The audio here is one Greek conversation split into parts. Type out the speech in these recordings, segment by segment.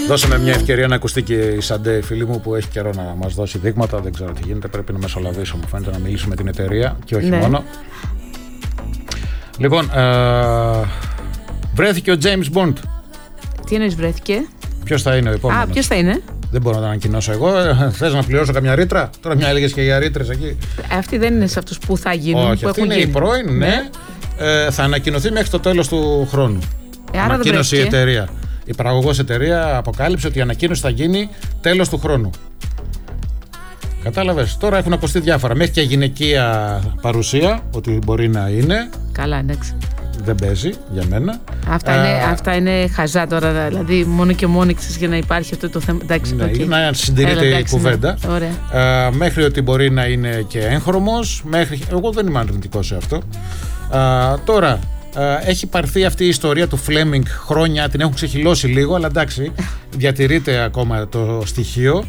Δώσαμε μια ευκαιρία να ακουστεί και η Σαντέ, φίλη μου, που έχει καιρό να μας δώσει δείγματα. Δεν ξέρω τι γίνεται. Πρέπει να μεσολαβήσω, μου φαίνεται, να μιλήσουμε με την εταιρεία και όχι μόνο. Λοιπόν, βρέθηκε ο James Bond. Τι εννοείς βρέθηκε? Ποιος θα είναι ο επόμενος? Ποιος θα είναι? Δεν μπορώ να το ανακοινώσω εγώ. Θες να πληρώσω καμιά ρήτρα? Τώρα μια έλεγες και για ρήτρες εκεί. Αυτοί δεν είναι σε αυτούς που θα γίνουν. Όχι, αυτοί είναι οι πρώην, ναι. Θα ανακοινωθεί μέχρι το τέλος του χρόνου. Ανακοίνωσε η εταιρεία. Η παραγωγός εταιρεία αποκάλυψε ότι η ανακοίνωση θα γίνει τέλος του χρόνου. Κατάλαβες. Τώρα έχουν ακουστεί διάφορα. Μέχρι και γυναικεία παρουσία, ότι μπορεί να είναι. Καλά, εντάξει. Δεν παίζει για μένα. Αυτά είναι χαζά τώρα. Δηλαδή, μόνο και μόνο ξέρεις για να υπάρχει αυτό το θέμα. Εντάξει, ναι, να συντηρείται η κουβέντα. Ναι. Μέχρι ότι μπορεί να είναι και έγχρωμος. Εγώ δεν είμαι αρνητικός σε αυτό. Τώρα. Έχει πάρθει αυτή η ιστορία του Φλέμινγκ χρόνια, την έχουν ξεχυλώσει λίγο, αλλά εντάξει, διατηρείται ακόμα το στοιχείο.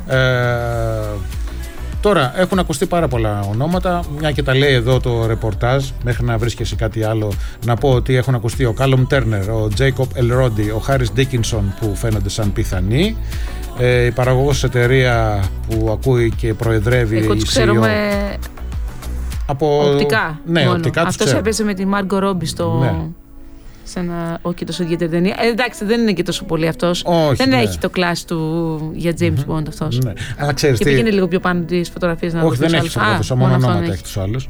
Τώρα έχουν ακουστεί πάρα πολλά ονόματα, μια και τα λέει εδώ το ρεπορτάζ, μέχρι να βρεις και εσύ κάτι άλλο, να πω ότι έχουν ακουστεί ο Κάλομ Τέρνερ, ο Τζέικοπ Ελρόντι, ο Χάρις Ντίκινσον, που φαίνονται σαν πιθανοί. Η παραγωγός εταιρεία που ακούει και προεδρεύει η CEO. Οπτικά. Ναι, οπτικά. Αυτός έπαιζε με τη Μάργκο Ρόμπι σε ένα όχι τόσο ιδιαίτερη ταινία. Εντάξει, δεν είναι και τόσο πολύ αυτός. Δεν έχει το κλάσ του για James Bond αυτός. Ναι. Αλλά ξέρεις τι. Πήγαινε λίγο πιο πάνω τις φωτογραφίες να δω. Όχι, δεν έχει φωτογραφίες, μόνο ονόματα έχει τους άλλους.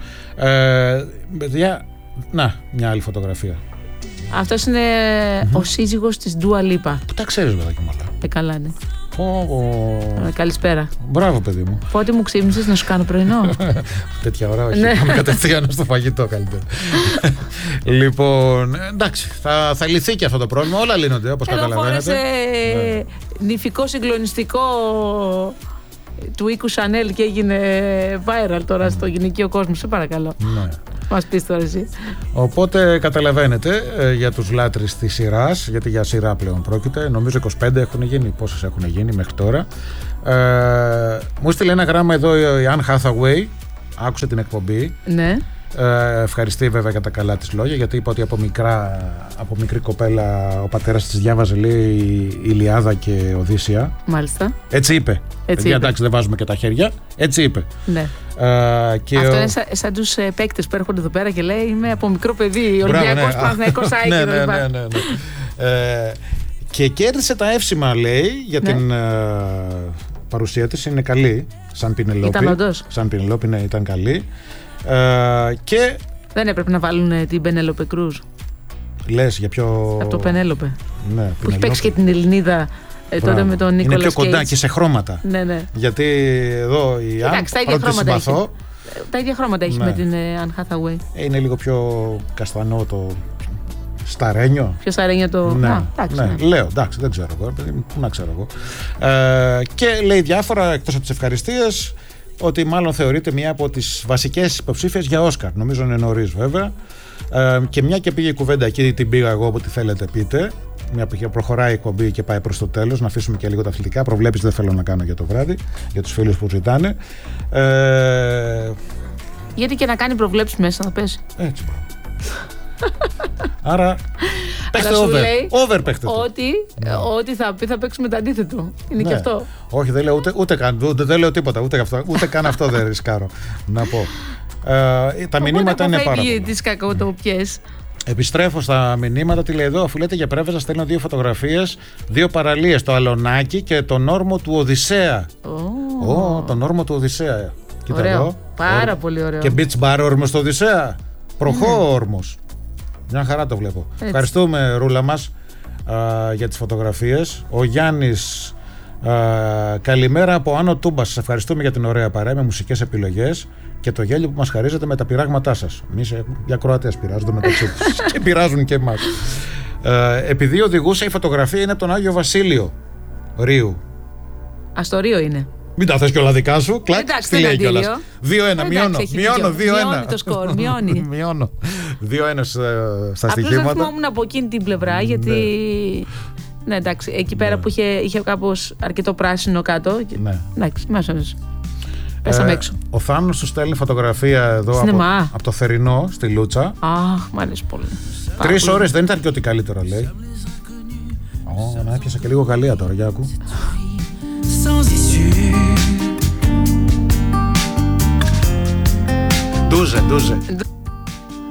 Να, μια άλλη φωτογραφία. Αυτός είναι ο σύζυγος της Dua Lipa. Που τα ξέρεις βέβαια και μάλλον. Καλά, ναι. Καλησπέρα. Μπράβο, παιδί μου. Πότε μου ξύπνησες να σου κάνω πρωινό? Τέτοια ώρα, όχι. Πάμε κατευθείαν στο φαγητό καλύτερα. Λοιπόν, εντάξει, θα λυθεί και αυτό το πρόβλημα. Όλα λύνονται, όπως καταλαβαίνετε. Φόρεσε νηφικό συγκλονιστικό του οίκου Chanel και έγινε viral τώρα στο γυναικείο κόσμο. Σε παρακαλώ. Ναι. Μας πεις τώρα εσύ. Οπότε καταλαβαίνετε για τους λάτρεις της σειράς, γιατί για σειρά πλέον πρόκειται. Νομίζω 25 έχουν γίνει. Πόσες έχουν γίνει μέχρι τώρα? Μου έστειλε ένα γράμμα εδώ η Anne Hathaway. Άκουσε την εκπομπή. Ναι. Ευχαριστεί βέβαια για τα καλά της λόγια, γιατί είπα ότι από μικρή κοπέλα ο πατέρας της διάβαζε, λέει, Ηλιάδα και Οδύσσεια. Μάλιστα. Έτσι είπε. Εντάξει, δεν βάζουμε και τα χέρια. Έτσι είπε. Ναι. Αυτό είναι σαν τους παίκτες που έρχονται εδώ πέρα και λέει είμαι από μικρό παιδί, Ολυμπιακός, Παναθηναϊκός, ΑΕΚ. Ναι. Και κέρδισε τα εύσημα, λέει, για την παρουσία της. Είναι καλή. Σαν Πινελόπη. Ήταν όντως. Σαν Πινελόπη, ναι, ήταν καλή. Και δεν έπρεπε να βάλουν την Πενέλοπε Κρούζ? Λες για πιο... Από το Πενέλοπε. Ναι, που έχει παίξει και την Ελληνίδα τότε με τον Νίκολας. Είναι πιο κοντά και σε χρώματα. Ναι. Γιατί εδώ η Anne, παρότι συμπαθώ, τα ίδια χρώματα έχει με την Anne Hathaway. Είναι λίγο πιο καστανό το σταρένιο. Πιο σταρένιο το... Ναι. Λέω, εντάξει, δεν ξέρω εγώ. Πού να ξέρω εγώ. Και λέει διάφορα εκτός από τις ευχαριστίες, ότι μάλλον θεωρείται μία από τις βασικές υποψήφιες για Όσκαρ. Νομίζω είναι νωρίς βέβαια. Και μια και πήγε η κουβέντα εκεί, την πήγα εγώ, όποτε θέλετε πείτε. Μια που προχωράει η εκπομπή και πάει προς το τέλος, να αφήσουμε και λίγο τα αθλητικά. Προβλέψεις δεν θέλω να κάνω για το βράδυ, για τους φίλους που ζητάνε. Γιατί και να κάνει προβλέψεις μέσα να πέσει. Έτσι. Άρα παίξτε over. Over παίξτε το. Ό,τι θα πει θα παίξουμε το αντίθετο. Είναι και αυτό. Όχι, δεν λέω ούτε καν. Δεν λέω τίποτα. Ούτε καν αυτό δεν ρισκάρω να πω. Τα μηνύματα είναι πάρα πολλά. Τις κακοτοπιές. Επιστρέφω στα μηνύματα. Τι λέει εδώ? Αφού λέτε για Πρέβεζα, στέλνω 2 φωτογραφίες, 2 παραλίες. Το Αλωνάκι και τον όρμο του Οδυσσέα. Τον όρμο του Οδυσσέα. Κοίτα εδώ. Πάρα πολύ ωραίο. Και beach bar όρμος του Οδυσσέα. Προχώ όρμος. Μια χαρά το βλέπω. Έτσι. Ευχαριστούμε, Ρούλα μας, για τις φωτογραφίες. Ο Γιάννης, καλημέρα από Άνω Τούμπα. Σας ευχαριστούμε για την ωραία παρέα με μουσικές επιλογές και το γέλιο που μας χαρίζετε με τα πειράγματά σας. Εμείς οι ακροατές πειράζονται μεταξύ τους και πειράζουν και εμάς. Επειδή οδηγούσα, η φωτογραφία είναι από τον Άγιο Βασίλειο Ρίου. Στο Ρίο είναι. Μην τα θες κιόλα δικά σου. Κλακ, τι λέει κιόλας. 2-1, μειώνω 2-1. Μειώνει το σκορ, μειώνει. Μειώνω 2-1 στα στοιχήματα. Απλώς δεν θυμόμουν από εκείνη την πλευρά, γιατί... Ναι, εντάξει, εκεί πέρα που είχε κάπως αρκετό πράσινο κάτω. Ναι. Εντάξει, μέσα. Πέσαμε έξω. Ο Θάνος σου στέλνει φωτογραφία εδώ από το θερινό στη Λούτσα. Αχ, μ' αρέσει πολύ. 3 ώρες δεν ήταν και ό,τι καλύτερο, λέει. Να έπιασα και λίγο Γαλλία τώρα, για ακού. Ντούζε.